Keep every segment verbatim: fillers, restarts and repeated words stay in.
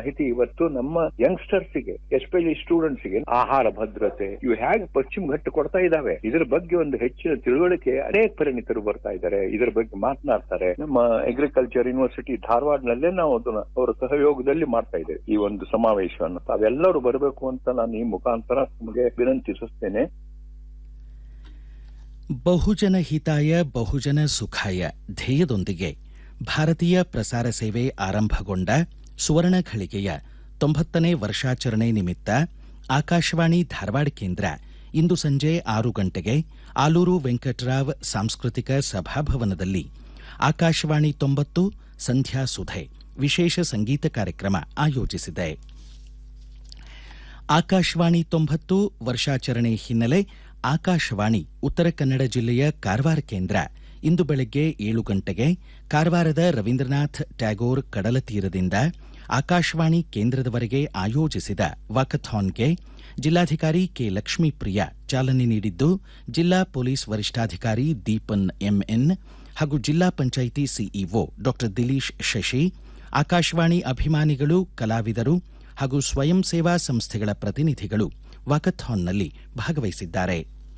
ಮಾಹಿತಿ ಇವತ್ತು ನಮ್ಮ ಯಂಗ್ಸ್ಟರ್ಸ್ಗೆ ಎಸ್ಪೆಷಲಿ ಸ್ಟೂಡೆಂಟ್ಸ್ಗೆ ಆಹಾರ ಭದ್ರತೆ ಇವು ಹೇಗೆ ಪಶ್ಚಿಮ ಘಟ್ಟ ಕೊಡ್ತಾ ಇದಾವೆ ಇದರ ಬಗ್ಗೆ ಒಂದು ಹೆಚ್ಚಿನ ತಿಳುವಳಿಕೆ ಅನೇಕ ಪರಿಣಿತರು ಬರ್ತಾ ಇದ್ದಾರೆ, ಇದರ ಬಗ್ಗೆ ಮಾತನಾಡ್ತಾರೆ. ನಮ್ಮ ಅಗ್ರಿಕಲ್ಚರ್ ಯೂನಿವರ್ಸಿಟಿ ಧಾರವಾಡನಲ್ಲೇ ನಾವು ಅದನ್ನ ಅವರ ಸಹಯೋಗದಲ್ಲಿ ಮಾಡ್ತಾ ಇದ್ದೇವೆ ಈ ಒಂದು ಸಮಾವೇಶವನ್ನು. ತಾವೆಲ್ಲರೂ ಬರಬೇಕು ಅಂತ ನಾನು ಈ ಮುಖಾಂತರ ನಿಮಗೆ ವಿನಂತಿಸುತ್ತೇನೆ. ಬಹುಜನ ಹಿತಾಯ ಬಹುಜನ ಸುಖಾಯ ಧ್ಯೇಯದೊಂದಿಗೆ ಭಾರತೀಯ ಪ್ರಸಾರ ಸೇವೆ ಆರಂಭಗೊಂಡ ಸುವರ್ಣ ಘಳಿಗೆಯ ತೊಂಬತ್ತನೇ ವರ್ಷಾಚರಣೆ ನಿಮಿತ್ತ ಆಕಾಶವಾಣಿ ಧಾರವಾಡ ಕೇಂದ್ರ ಇಂದು ಸಂಜೆ ಆರು ಗಂಟೆಗೆ ಆಲೂರು ವೆಂಕಟರಾವ್ ಸಾಂಸ್ಕೃತಿಕ ಸಭಾಭವನದಲ್ಲಿ ಆಕಾಶವಾಣಿ ತೊಂಬತ್ತು ಸಂಧ್ಯಾ ಸುಧೆ ವಿಶೇಷ ಸಂಗೀತ ಕಾರ್ಯಕ್ರಮ ಆಯೋಜಿಸಿದೆ. ಆಕಾಶವಾಣಿ ತೊಂಬತ್ತು ವರ್ಷಾಚರಣೆ ಹಿನ್ನೆಲೆ ಆಕಾಶವಾಣಿ ಉತ್ತರ ಕನ್ನಡ ಜಿಲ್ಲೆಯ ಕಾರವಾರ ಕೇಂದ್ರ ಇಂದು ಬೆಳಗ್ಗೆ ಏಳು ಗಂಟೆಗೆ ಕಾರವಾರದ ರವೀಂದ್ರನಾಥ್ ಟ್ಯಾಗೋರ್ ಕಡಲ ತೀರದಿಂದ ಆಕಾಶವಾಣಿ ಕೇಂದ್ರದವರೆಗೆ ಆಯೋಜಿಸಿದ ವಾಕಥಾನ್ಗೆ ಜಿಲ್ಲಾಧಿಕಾರಿ ಕೆ ಲಕ್ಷ್ಮೀಪ್ರಿಯ ಚಾಲನೆ ನೀಡಿದ್ದು, ಜಿಲ್ಲಾ ಪೊಲೀಸ್ ವರಿಷ್ಠಾಧಿಕಾರಿ ದೀಪನ್ ಎಂಎನ್ ಹಾಗೂ ಜಿಲ್ಲಾ ಪಂಚಾಯಿತಿ ಸಿಇಒ ಡಾ ದಿಲೀಶ್ ಶಶಿ, ಆಕಾಶವಾಣಿ ಅಭಿಮಾನಿಗಳು, ಕಲಾವಿದರು ಹಾಗೂ ಸ್ವಯಂ ಸೇವಾ ಸಂಸ್ಥೆಗಳ ಪ್ರತಿನಿಧಿಗಳು ವಾಕಥಾನ್ನಲ್ಲಿ ಭಾಗವಹಿಸಿದ್ದಾರೆ.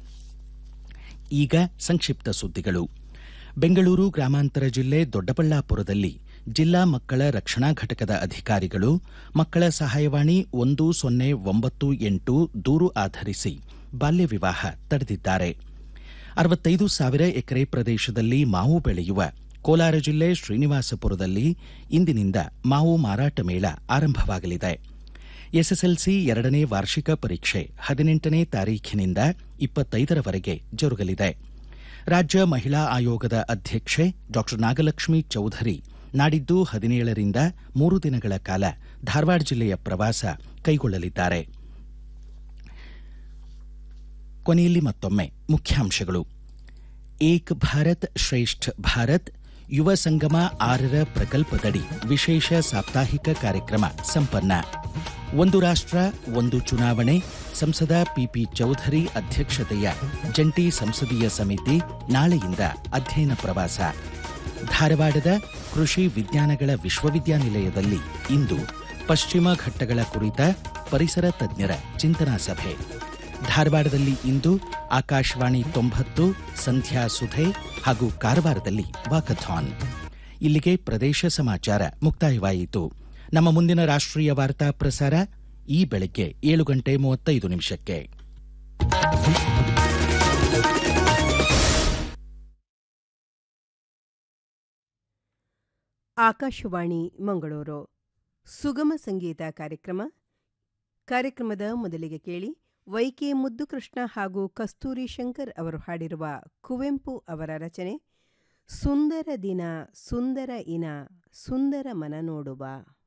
ಈಗ ಸಂಕ್ಷಿಪ್ತ ಸುದ್ದಿಗಳು. ಬೆಂಗಳೂರು ಗ್ರಾಮಾಂತರ ಜಿಲ್ಲೆ ದೊಡ್ಡಬಳ್ಳಾಪುರದಲ್ಲಿ ಜಿಲ್ಲಾ ಮಕ್ಕಳ ರಕ್ಷಣಾ ಘಟಕದ ಅಧಿಕಾರಿಗಳು ಮಕ್ಕಳ ಸಹಾಯವಾಣಿ ಒಂದು ಸೊನ್ನೆ ಒಂಬತ್ತು ಎಂಟು ದೂರು ಆಧರಿಸಿ ಬಾಲ್ಯ ವಿವಾಹ ತಡೆದಿದ್ದಾರೆ. ಅರವತ್ತೈದು ಸಾವಿರ ಎಕರೆ ಪ್ರದೇಶದಲ್ಲಿ ಮಾವು ಬೆಳೆಯುವ ಕೋಲಾರ ಜಿಲ್ಲೆ ಶ್ರೀನಿವಾಸಪುರದಲ್ಲಿ ಇಂದಿನಿಂದ ಮಾವು ಮಾರಾಟ ಮೇಳ ಆರಂಭವಾಗಲಿದೆ. ಎಸ್ಎಸ್ಎಲ್ಸಿ ಎರಡನೇ ವಾರ್ಷಿಕ ಪರೀಕ್ಷೆ ಹದಿನೆಂಟನೇ ತಾರೀಖಿನಿಂದ ಇಪ್ಪತ್ತೈದರವರೆಗೆ ಜರುಗಲಿದೆ. ರಾಜ್ಯ ಮಹಿಳಾ ಆಯೋಗದ ಅಧ್ಯಕ್ಷೆ ಡಾ ನಾಗಲಕ್ಷ್ಮಿ ಚೌಧರಿ ನಾಡಿದ್ದು ಹದಿನೇಳರಿಂದ ಮೂರು ದಿನಗಳ ಕಾಲ ಧಾರವಾಡ ಜಿಲ್ಲೆಯ ಪ್ರವಾಸ ಕೈಗೊಳ್ಳಲಿದ್ದಾರೆ. ಕೊನೆಯಲ್ಲಿ ಮತ್ತೊಮ್ಮೆ ಮುಖ್ಯಾಂಶಗಳು. ಏಕ್ ಭಾರತ್ ಶ್ರೇಷ್ಠ ಭಾರತ್ ಯುವ ಸಂಗಮ ಆರರ ಪ್ರಕಲ್ಪದಡಿ ವಿಶೇಷ ಸಾಪ್ತಾಹಿಕ ಕಾರ್ಯಕ್ರಮ ಸಂಪನ್ನ. ಒಂದು ರಾಷ್ಟ್ರ ಒಂದು ಚುನಾವಣೆ ಸಂಸದ ಪಿಪಿ ಚೌಧರಿ ಅಧ್ಯಕ್ಷತೆಯ ಜಂಟಿ ಸಂಸದೀಯ ಸಮಿತಿ ನಾಳೆಯಿಂದ ಅಧ್ಯಯನ ಪ್ರವಾಸ. ಧಾರವಾಡದ ಕೃಷಿ ವಿಜ್ಞಾನಗಳ ವಿಶ್ವವಿದ್ಯಾನಿಲಯದಲ್ಲಿ ಇಂದು ಪಶ್ಚಿಮ ಘಟ್ಟಗಳ ಕುರಿತ ಪರಿಸರ ತಜ್ಞರ ಚಿಂತನಾ ಸಭೆ. ಧಾರವಾಡದಲ್ಲಿ ಇಂದು ಆಕಾಶವಾಣಿ ತೊಂಬತ್ತು ಸಂಧ್ಯಾ ಸುಧೆ ಹಾಗೂ ಕಾರವಾರದಲ್ಲಿ ವಾಕಥಾನ್. ಇಲ್ಲಿಗೆ ಪ್ರದೇಶ ಸಮಾಚಾರ ಮುಕ್ತಾಯವಾಯಿತು. ನಮ್ಮ ಮುಂದಿನ ರಾಷ್ಟ್ರೀಯ ವಾರ್ತಾ ಪ್ರಸಾರ ಈ ಬೆಳಗ್ಗೆ ಏಳು ಗಂಟೆ ಮೂವತ್ತೈದು ನಿಮಿಷಕ್ಕೆ. ಆಕಾಶವಾಣಿ ಮಂಗಳೂರು ಸುಗಮ ಸಂಗೀತ ಕಾರ್ಯಕ್ರಮ. ಕಾರ್ಯಕ್ರಮದ ಮೊದಲಿಗೆ ಕೇಳಿ ವೈಕೆ ಮುದ್ದುಕೃಷ್ಣ ಹಾಗೂ ಕಸ್ತೂರಿ ಶಂಕರ್ ಅವರು ಹಾಡಿರುವ ಕುವೆಂಪು ಅವರ ರಚನೆ ಸುಂದರ ದಿನ ಸುಂದರ ಇನ ಸುಂದರ ಮನ ನೋಡುವ.